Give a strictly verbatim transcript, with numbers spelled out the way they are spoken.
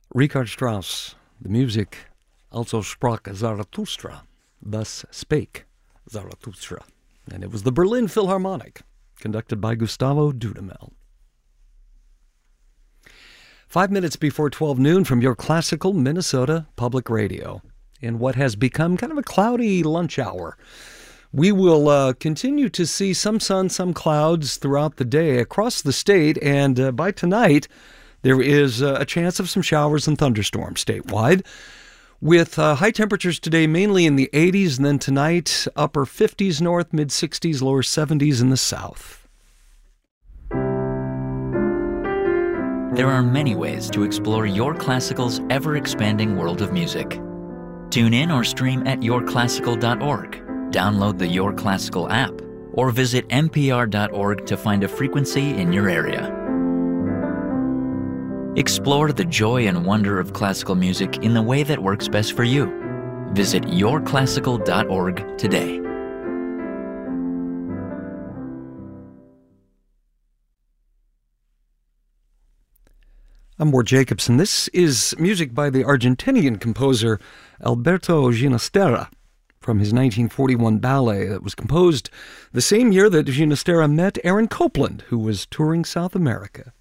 Richard Strauss, the music, also sprach Zarathustra, thus spake Zarathustra. And it was the Berlin Philharmonic, conducted by Gustavo Dudamel. Five minutes before twelve noon from your classical Minnesota Public Radio, in what has become kind of a cloudy lunch hour. We will uh, continue to see some sun, some clouds throughout the day across the state, and uh, by tonight, there is uh, a chance of some showers and thunderstorms statewide, with uh, high temperatures today mainly in the eighties, and then tonight, upper fifties north, mid-sixties, lower seventies in the south. There are many ways to explore Your Classical's ever-expanding world of music. Tune in or stream at your classical dot org. Download the Your Classical app, or visit n p r dot org to find a frequency in your area. Explore the joy and wonder of classical music in the way that works best for you. Visit your classical dot org today. I'm Ward Jacobson. This is music by the Argentinian composer Alberto Ginastera, from his nineteen forty-one ballet that was composed the same year that Ginastera met Aaron Copland, who was touring South America.